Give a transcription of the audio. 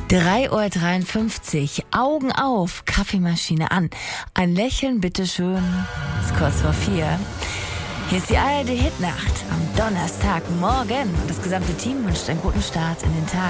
3:53 Uhr. Augen auf, Kaffeemaschine an. Ein Lächeln, bitteschön. Ist kurz vor 4. Hier ist die ARD Hitnacht am Donnerstagmorgen. Und das gesamte Team wünscht einen guten Start in den Tag.